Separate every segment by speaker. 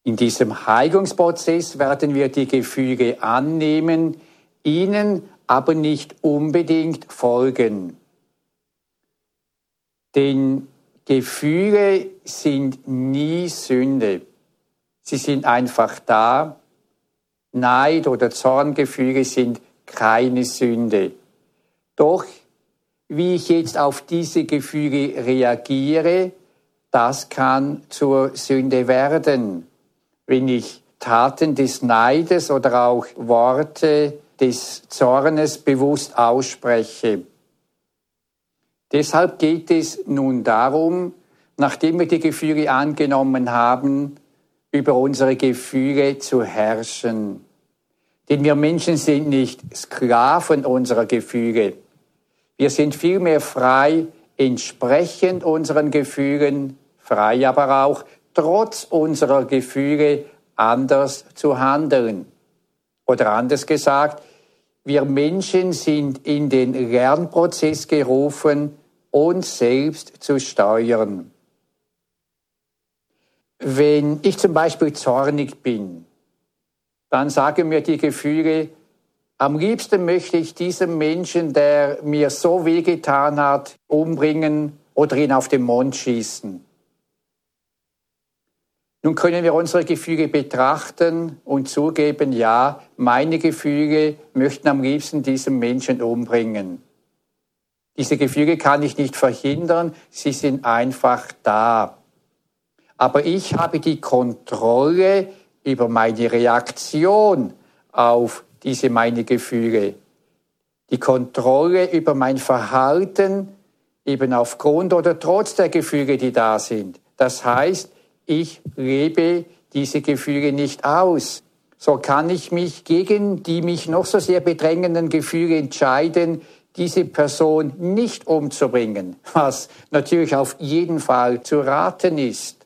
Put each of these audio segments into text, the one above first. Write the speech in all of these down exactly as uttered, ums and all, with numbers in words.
Speaker 1: In diesem Heilungsprozess werden wir die Gefühle annehmen, ihnen aber nicht unbedingt folgen. Denn Gefühle sind nie Sünde. Sie sind einfach da. Neid oder Zorngefühle sind keine Sünde. Doch wie ich jetzt auf diese Gefühle reagiere, das kann zur Sünde werden. Wenn ich Taten des Neides oder auch Worte des Zornes bewusst ausspreche. Deshalb geht es nun darum, nachdem wir die Gefühle angenommen haben, über unsere Gefühle zu herrschen. Denn wir Menschen sind nicht Sklaven unserer Gefühle. Wir sind vielmehr frei, entsprechend unseren Gefühlen, frei aber auch trotz unserer Gefühle anders zu handeln. Oder anders gesagt, wir Menschen sind in den Lernprozess gerufen, uns selbst zu steuern. Wenn ich zum Beispiel zornig bin, dann sagen mir die Gefühle, am liebsten möchte ich diesen Menschen, der mir so wehgetan hat, umbringen oder ihn auf den Mond schießen. Nun können wir unsere Gefühle betrachten und zugeben, ja, meine Gefühle möchten am liebsten diesen Menschen umbringen. Diese Gefühle kann ich nicht verhindern, sie sind einfach da. Aber ich habe die Kontrolle über meine Reaktion auf diese meine Gefühle. Die Kontrolle über mein Verhalten, eben aufgrund oder trotz der Gefühle, die da sind. Das heißt, ich lebe diese Gefühle nicht aus. So kann ich mich gegen die mich noch so sehr bedrängenden Gefühle entscheiden, diese Person nicht umzubringen, was natürlich auf jeden Fall zu raten ist.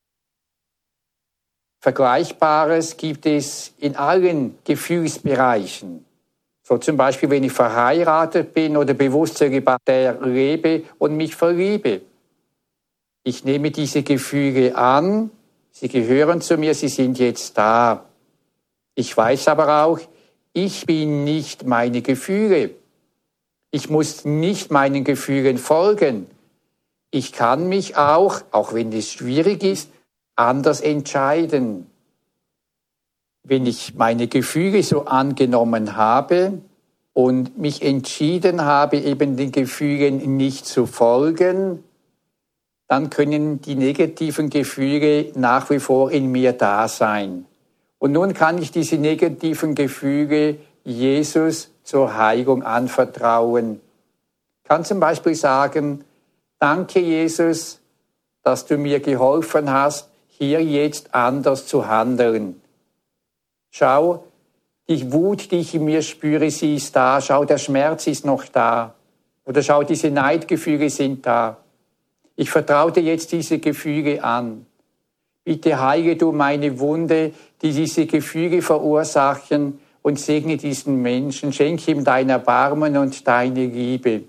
Speaker 1: Vergleichbares gibt es in allen Gefühlsbereichen. So zum Beispiel, wenn ich verheiratet bin oder bewusst zölibatär lebe und mich verliebe. Ich nehme diese Gefühle an, sie gehören zu mir, sie sind jetzt da. Ich weiß aber auch, ich bin nicht meine Gefühle. Ich muss nicht meinen Gefühlen folgen. Ich kann mich auch, auch wenn es schwierig ist, anders entscheiden. Wenn ich meine Gefühle so angenommen habe und mich entschieden habe, eben den Gefühlen nicht zu folgen, dann können die negativen Gefühle nach wie vor in mir da sein. Und nun kann ich diese negativen Gefühle Jesus zur Heilung anvertrauen. Ich kann zum Beispiel sagen, danke Jesus, dass du mir geholfen hast, hier jetzt anders zu handeln. Schau, die Wut, die ich in mir spüre, sie ist da. Schau, der Schmerz ist noch da. Oder schau, diese Neidgefühle sind da. Ich vertraue dir jetzt diese Gefühle an. Bitte heile du meine Wunde, die diese Gefühle verursachen, und segne diesen Menschen. Schenke ihm dein Erbarmen und deine Liebe.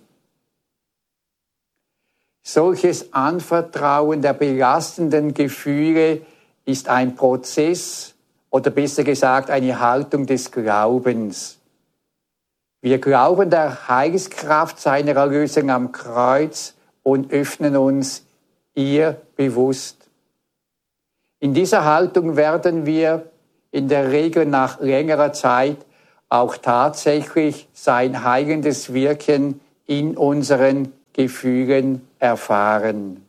Speaker 1: Solches Anvertrauen der belastenden Gefühle ist ein Prozess, oder besser gesagt eine Haltung des Glaubens. Wir glauben der Heilskraft seiner Erlösung am Kreuz und öffnen uns ihr bewusst. In dieser Haltung werden wir in der Regel nach längerer Zeit auch tatsächlich sein heilendes Wirken in unseren Gefühlen erfahren.